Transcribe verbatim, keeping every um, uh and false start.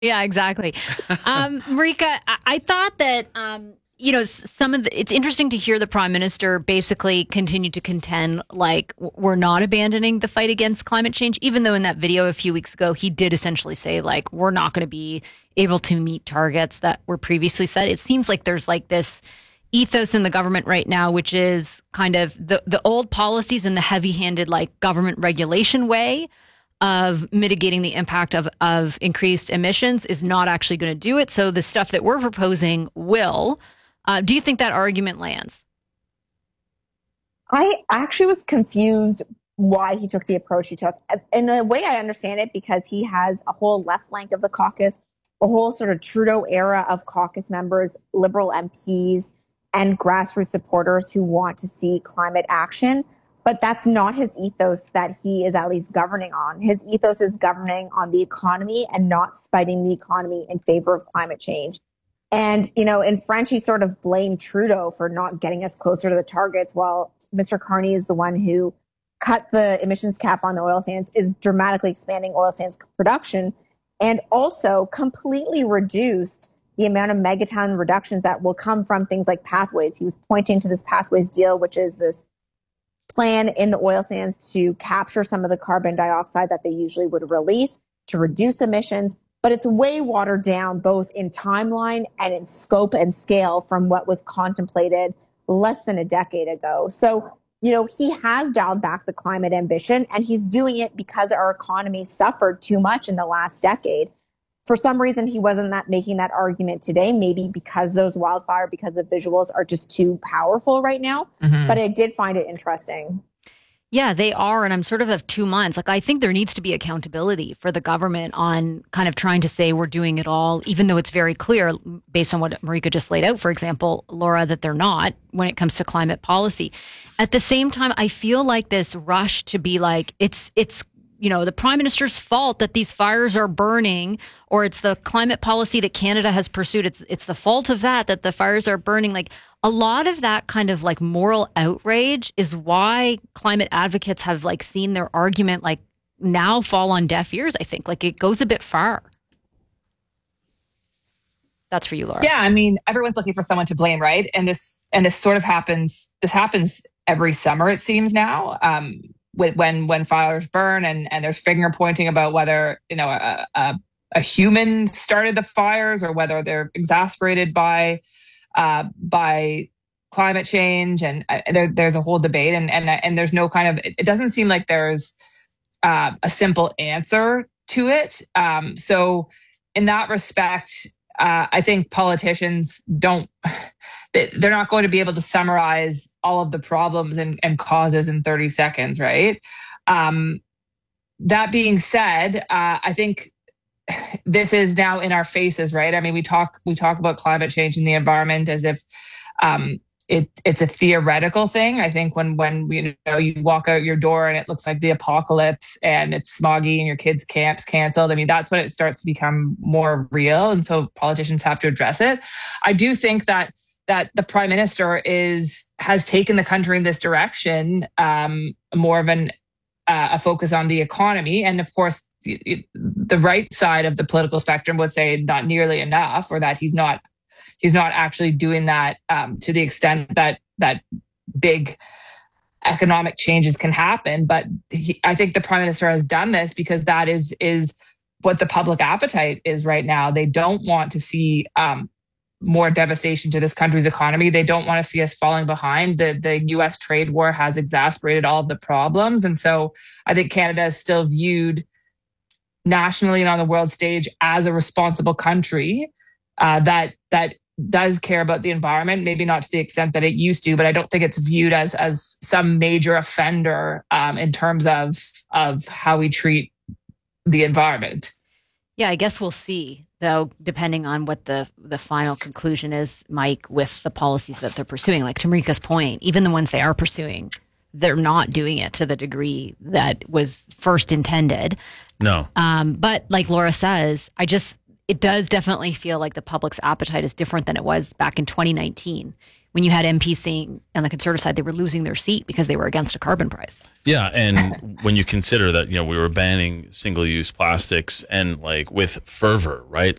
Yeah, exactly. Um, Marika, I, I thought that, um, you know, some of the, it's interesting to hear the prime minister basically continue to contend like we're not abandoning the fight against climate change, even though in that video a few weeks ago, he did essentially say like, we're not going to be able to meet targets that were previously set. It seems like there's like this ethos in the government right now, which is kind of the, the old policies and the heavy handed like government regulation way of mitigating the impact of, of increased emissions is not actually going to do it. So the stuff that we're proposing will. Uh, do you think that argument lands? I actually was confused why he took the approach he took. In a way, I understand it because he has a whole left flank of the caucus, a whole sort of Trudeau era of caucus members, Liberal M Ps, and grassroots supporters who want to see climate action. But that's not his ethos that he is at least governing on. His ethos is governing on the economy and not fighting the economy in favor of climate change. And, you know, in French, he sort of blamed Trudeau for not getting us closer to the targets, while Mister Carney is the one who cut the emissions cap on the oil sands, is dramatically expanding oil sands production, and also completely reduced the amount of megaton reductions that will come from things like pathways. He was pointing to this pathways deal, which is this plan in the oil sands to capture some of the carbon dioxide that they usually would release to reduce emissions. But it's way watered down both in timeline and in scope and scale from what was contemplated less than a decade ago. So, you know, he has dialed back the climate ambition, and he's doing it because our economy suffered too much in the last decade. For some reason, he wasn't that making that argument today, maybe because those wildfire, because the visuals are just too powerful right now. Mm-hmm. But I did find it interesting. Yeah, they are. And I'm sort of of two minds. Like, I think there needs to be accountability for the government on kind of trying to say we're doing it all, even though it's very clear based on what Marika just laid out, for example, Laura, that they're not when it comes to climate policy. At the same time, I feel like this rush to be like, it's, it's, you know, the prime minister's fault that these fires are burning, or it's the climate policy that Canada has pursued. It's, it's the fault of that, that the fires are burning. Like, a lot of that kind of like moral outrage is why climate advocates have like seen their argument like now fall on deaf ears. I think like it goes a bit far. That's for you, Laura. Yeah, I mean, everyone's looking for someone to blame, right? And this and this sort of happens. This happens every summer, it seems now. Um, when when fires burn and and there's finger pointing about whether you know a, a, a human started the fires or whether they're exasperated by uh, by climate change, and uh, there, there's a whole debate, and and and there's no kind of. It doesn't seem like there's uh, a simple answer to it. Um, so in that respect, uh, I think politicians don't. They're not going to be able to summarize all of the problems and, and causes in thirty seconds, right? Um, that being said, uh, I think this is now in our faces, right? I mean, we talk we talk about climate change and the environment as if um, it, it's a theoretical thing. I think when when you know you walk out your door and it looks like the apocalypse and it's smoggy and your kids' camp's canceled, I mean, that's when it starts to become more real, and so politicians have to address it. I do think that. that the prime minister is has taken the country in this direction, um, more of an uh, a focus on the economy, and of course, the, the right side of the political spectrum would say not nearly enough, or that he's not he's not actually doing that um, to the extent that that big economic changes can happen. But he, I think the prime minister has done this because that is is what the public appetite is right now. They don't want to see. Um, more devastation to this country's economy. They don't want to see us falling behind. The the U S trade war has exacerbated all of the problems. And so I think Canada is still viewed nationally and on the world stage as a responsible country uh, that that does care about the environment, maybe not to the extent that it used to, but I don't think it's viewed as as some major offender um, in terms of of how we treat the environment. Yeah, I guess we'll see, though, depending on what the, the final conclusion is, Mike, with the policies that they're pursuing. Like to Marika's point, even the ones they are pursuing, they're not doing it to the degree that was first intended. No. Um, but like Laura says, I just, it does definitely feel like the public's appetite is different than it was back in twenty nineteen when you had M Ps saying on the conservative side they were losing their seat because they were against a carbon price. Yeah, and when you consider that, you know, we were banning single-use plastics and like with fervor, right?